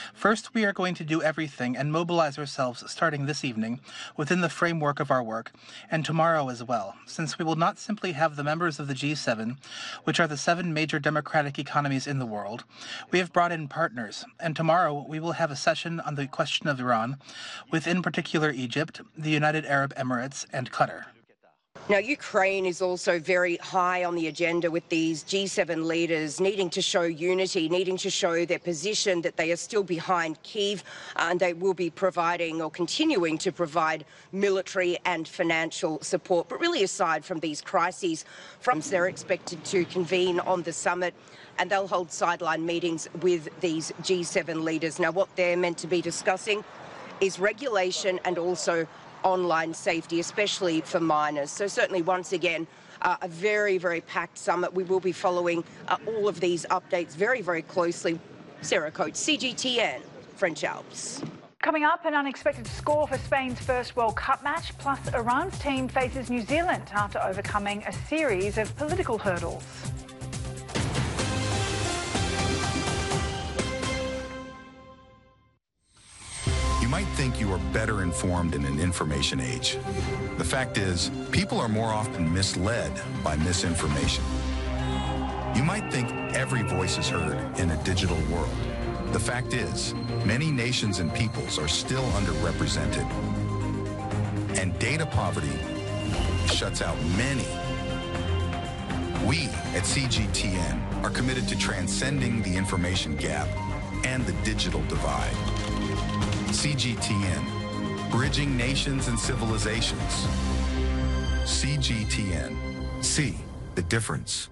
First, we are going to do everything and mobilize ourselves starting this evening within the framework of our work, and tomorrow as well, since we will not simply have the members of the G7, which are the 7 major democratic economies in the world. We have brought in partners, and tomorrow we will have a session on the question of Iran, with in particular Egypt, the United Arab Emirates, and Qatar. Now, Ukraine is also very high on the agenda, with these G7 leaders needing to show unity, needing to show their position that they are still behind Kyiv, and they will be providing or continuing to provide military and financial support. But really, aside from these crises, they're expected to convene on the summit, and they'll hold sideline meetings with these G7 leaders. Now, what they're meant to be discussing is regulation and also online safety, especially for minors. So certainly, once again, a very, very packed summit. We will be following all of these updates very, very closely. Sarah Coates, CGTN, French Alps. Coming up, an unexpected score for Spain's first World Cup match, plus Iran's team faces New Zealand after overcoming a series of political hurdles. You might think you are better informed in an information age. The fact is, people are more often misled by misinformation. You might think every voice is heard in a digital world. The fact is, many nations and peoples are still underrepresented. And data poverty shuts out many. We at CGTN are committed to transcending the information gap and the digital divide. CGTN, bridging nations and civilizations. CGTN, see the difference.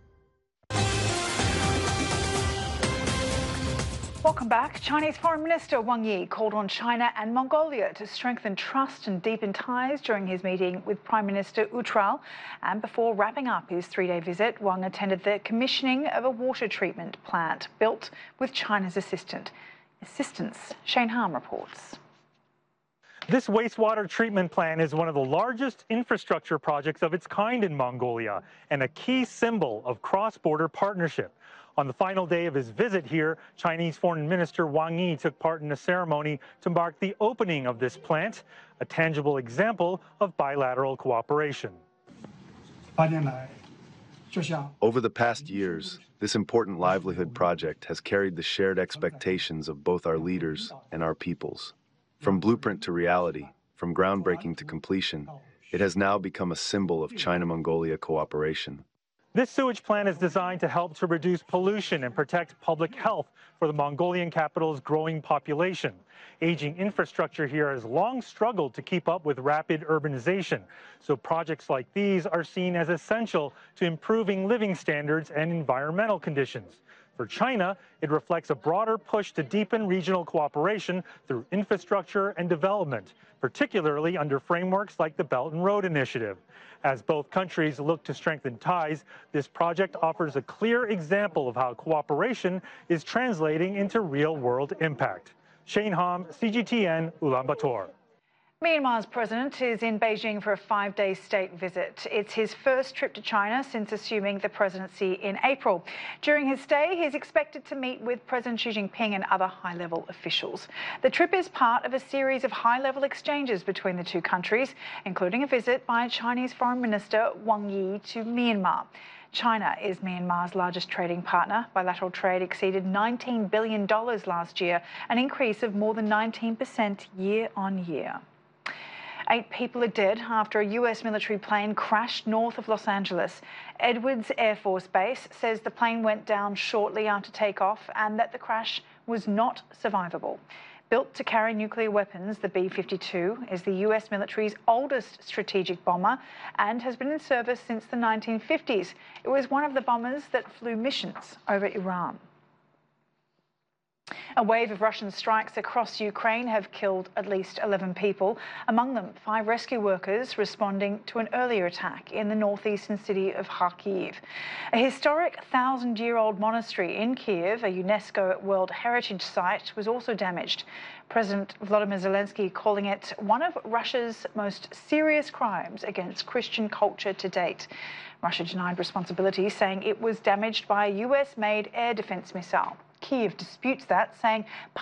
Welcome back. Chinese Foreign Minister Wang Yi called on China and Mongolia to strengthen trust and deepen ties during his meeting with Prime Minister Wu Trao. And before wrapping up his 3-day visit, Wang attended the commissioning of a water treatment plant built with China's assistance. Shane Harm reports. This wastewater treatment plant is one of the largest infrastructure projects of its kind in Mongolia and a key symbol of cross-border partnership. On the final day of his visit here, Chinese Foreign Minister Wang Yi took part in a ceremony to mark the opening of this plant, a tangible example of bilateral cooperation. Over the past years, this important livelihood project has carried the shared expectations of both our leaders and our peoples. From blueprint to reality, from groundbreaking to completion, it has now become a symbol of China-Mongolia cooperation. This sewage plant is designed to help to reduce pollution and protect public health for the Mongolian capital's growing population. Aging infrastructure here has long struggled to keep up with rapid urbanization, so projects like these are seen as essential to improving living standards and environmental conditions. For China, it reflects a broader push to deepen regional cooperation through infrastructure and development, particularly under frameworks like the Belt and Road Initiative. As both countries look to strengthen ties, this project offers a clear example of how cooperation is translating into real-world impact. Shane Hom, CGTN, Ulaanbaatar. Myanmar's president is in Beijing for a 5-day state visit. It's his first trip to China since assuming the presidency in April. During his stay, he's expected to meet with President Xi Jinping and other high-level officials. The trip is part of a series of high-level exchanges between the two countries, including a visit by Chinese Foreign Minister Wang Yi to Myanmar. China is Myanmar's largest trading partner. Bilateral trade exceeded $19 billion last year, an increase of more than 19% year on year. 8 people are dead after a US military plane crashed north of Los Angeles. Edwards Air Force Base says the plane went down shortly after takeoff and that the crash was not survivable. Built to carry nuclear weapons, the B-52 is the US military's oldest strategic bomber and has been in service since the 1950s. It was one of the bombers that flew missions over Iran. A wave of Russian strikes across Ukraine have killed at least 11 people, among them 5 rescue workers responding to an earlier attack in the northeastern city of Kharkiv. A historic 1,000-year-old monastery in Kiev, a UNESCO World Heritage Site, was also damaged. President Volodymyr Zelensky calling it one of Russia's most serious crimes against Christian culture to date. Russia denied responsibility, saying it was damaged by a US-made air defense missile. Kyiv disputes that, saying